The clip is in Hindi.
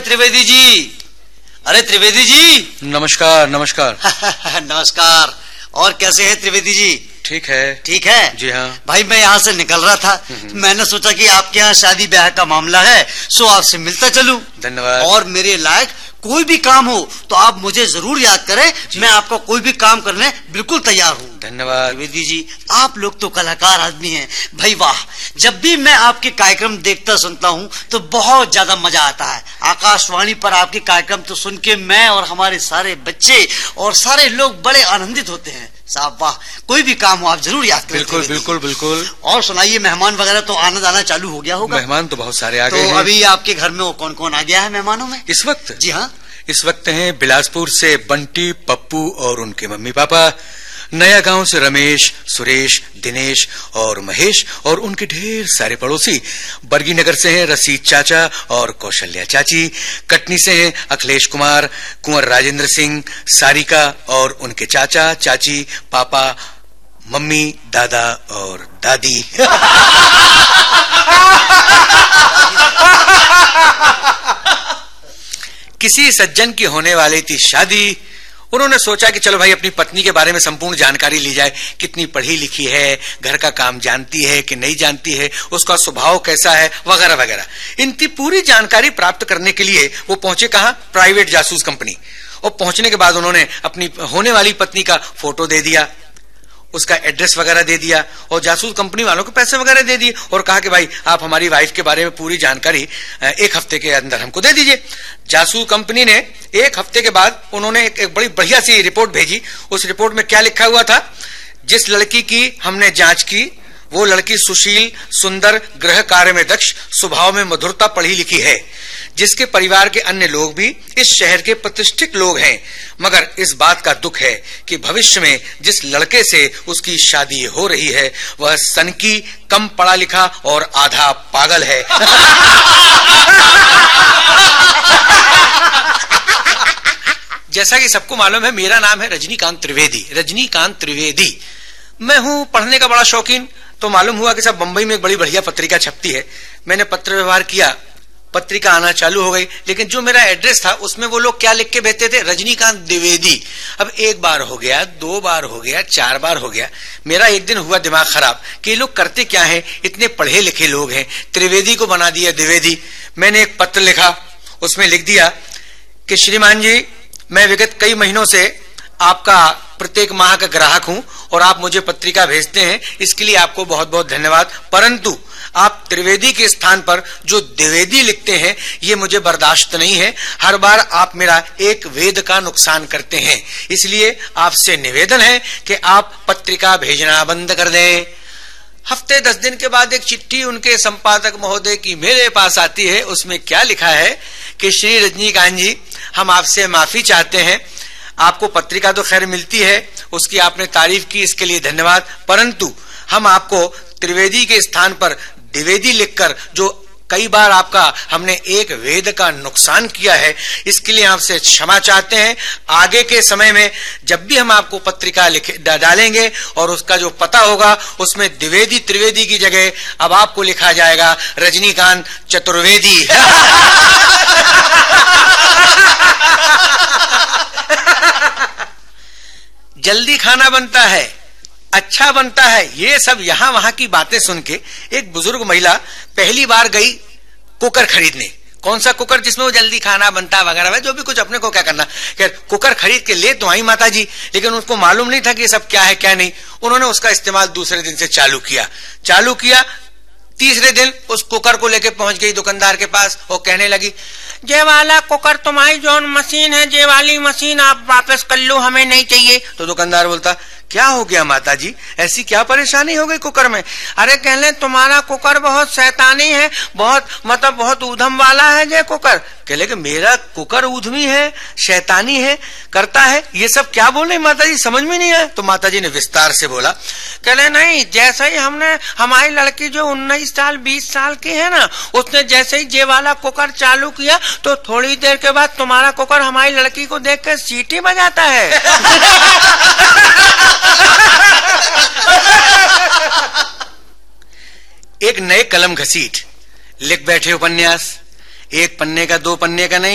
त्रिवेदी जी, अरे त्रिवेदी जी। नमस्कार नमस्कार। नमस्कार। और कैसे हैं त्रिवेदी जी? ठीक है। ठीक है जी हाँ भाई, मैं यहाँ से निकल रहा था, मैंने सोचा कि आपके यहाँ शादी ब्याह का मामला है, सो आपसे मिलता चलूं। धन्यवाद। और मेरे लायक कोई भी काम हो तो आप मुझे जरूर याद करें, मैं आपका कोई भी काम करने बिल्कुल तैयार हूँ। धन्यवाद। त्रिवेदी जी, आप लोग तो कलाकार आदमी हैं भाई, वाह। जब भी मैं आपके कार्यक्रम देखता सुनता हूँ तो बहुत ज्यादा मजा आता है। आकाशवाणी पर आपके कार्यक्रम तो सुन के मैं और हमारे सारे बच्चे और सारे लोग बड़े आनंदित होते हैं। साहब वाह, कोई भी काम हो आप जरूर याद करें। बिल्कुल बिल्कुल बिल्कुल। और सुनाइए, मेहमान वगैरह तो आना चालू हो गया होगा? मेहमान तो बहुत सारे आ गए हैं। तो अभी आपके घर में कौन कौन आ गया है मेहमानों में इस वक्त? जी हाँ, इस वक्त हैं बिलासपुर से बंटी, पप्पू और उनके मम्मी पापा, नया गांव से रमेश, सुरेश, दिनेश और महेश और उनके ढेर सारे पड़ोसी। बरगी नगर से हैं रसीद चाचा और कौशल्या चाची, कटनी से हैं अखिलेश कुमार, कुंवर राजेंद्र सिंह, सारिका और उनके चाचा चाची, पापा, मम्मी, दादा और दादी। किसी सज्जन की होने वाली थी शादी। उन्होंने सोचा कि चलो भाई अपनी पत्नी के बारे में संपूर्ण जानकारी ली जाए, कितनी पढ़ी लिखी है, घर का काम जानती है कि नहीं जानती है, उसका स्वभाव कैसा है, वगैरह वगैरह। इनकी पूरी जानकारी प्राप्त करने के लिए वो पहुंचे कहाँ? प्राइवेट जासूस कंपनी। और पहुंचने के बाद उन्होंने अपनी होने वाली पत्नी का फोटो दे दिया, उसका एड्रेस वगैरह दे दिया और जासूस कंपनी वालों को पैसे वगैरह दे दिए और कहा कि भाई आप हमारी वाइफ के बारे में पूरी जानकारी 1 हफ्ते के अंदर हमको दे दीजिए। जासूस कंपनी ने 1 हफ्ते के बाद उन्होंने एक बड़ी बढ़िया सी रिपोर्ट भेजी। उस रिपोर्ट में क्या लिखा हुआ था? जिस लड़की की हमने जांच की वो लड़की सुशील, सुंदर, गृह कार्य में दक्ष, स्वभाव में मधुरता, पढ़ी लिखी है, जिसके परिवार के अन्य लोग भी इस शहर के प्रतिष्ठित लोग हैं। मगर इस बात का दुख है कि भविष्य में जिस लड़के से उसकी शादी हो रही है वह सनकी, कम पढ़ा लिखा और आधा पागल है। जैसा कि सबको मालूम है, मेरा नाम है रजनीकांत त्रिवेदी। रजनीकांत त्रिवेदी मैं हूं, पढ़ने का बड़ा शौकीन। तो मालूम हुआ कि सब बंबई में एक बड़ी बढ़िया पत्रिका छपती है। मैंने पत्र व्यवहार किया, पत्रिका आना चालू हो गई, लेकिन जो मेरा एड्रेस था उसमें वो लोग क्या लिख के भेजते थे? रजनीकांत द्विवेदी। अब 1 बार हो गया, 2 बार हो गया, 4 बार हो गया। मेरा एक दिन हुआ दिमाग खराब कि ये लोग करते क्या है, इतने पढ़े लिखे लोग हैं, त्रिवेदी को बना दिया द्विवेदी। मैंने एक पत्र लिखा, उसमें लिख दिया कि श्रीमान जी, मैं विगत कई महीनों से आपका प्रत्येक माह का ग्राहक हूं और आप मुझे पत्रिका भेजते हैं, इसके लिए आपको बहुत बहुत धन्यवाद। परंतु आप त्रिवेदी के स्थान पर जो द्विवेदी लिखते हैं ये मुझे बर्दाश्त नहीं है। हर बार आप मेरा एक वेद का नुकसान करते हैं, इसलिए आपसे निवेदन है कि आप पत्रिका भेजना बंद कर दें। हफ्ते 10 दिन के बाद एक चिट्ठी उनके संपादक महोदय की मेरे पास आती है। उसमें क्या लिखा है कि श्री रजनीकांत जी, हम आपसे माफी चाहते हैं, आपको पत्रिका तो खैर मिलती है, उसकी आपने तारीफ की, इसके लिए धन्यवाद, परंतु हम आपको त्रिवेदी के स्थान पर द्विवेदी लिखकर जो कई बार आपका हमने एक वेद का नुकसान किया है, इसके लिए आपसे क्षमा चाहते हैं। आगे के समय में जब भी हम आपको पत्रिका डालेंगे और उसका जो पता होगा उसमें द्विवेदी त्रिवेदी की जगह अब आपको लिखा जाएगा रजनीकांत चतुर्वेदी। जल्दी खाना बनता है, अच्छा बनता है, ये सब यहाँ वहां की बातें सुन के एक बुजुर्ग महिला पहली बार गई कुकर खरीदने। कौन सा कुकर? जिसमें वो जल्दी खाना बनता वगैरह, जो भी कुछ अपने को क्या करना। खैर कुकर खरीद के ले तो आई माता जी, लेकिन उनको मालूम नहीं था कि ये सब क्या है क्या नहीं। उन्होंने उसका इस्तेमाल दूसरे दिन से चालू किया। तीसरे दिन उस कुकर को लेके पहुंच गई दुकानदार के पास और कहने लगी, ये वाला कुकर तुम्हारी जौन मशीन है, ये वाली मशीन आप वापस कर लो, हमें नहीं चाहिए। तो दुकानदार बोलता, क्या हो गया माता जी, ऐसी क्या परेशानी हो गई कुकर में? अरे कहले तुम्हारा कुकर बहुत शैतानी है, बहुत ऊधम वाला है ये कुकर। कहले कि मेरा कुकर ऊधमी है, शैतानी है, करता है, ये सब क्या बोल रहे माता जी, समझ में नहीं आया। तो माता जी ने विस्तार से बोला, कहले नहीं, जैसे ही हमने हमारी लड़की जो 19 साल 20 साल की है ना, उसने जैसे ही ये वाला कुकर चालू किया तो थोड़ी देर के बाद तुम्हारा कुकर हमारी लड़की को देख कर सीटी बजाता है। एक नए कलम घसीट लिख बैठे उपन्यास, 1 पन्ने का 2 पन्ने का नहीं,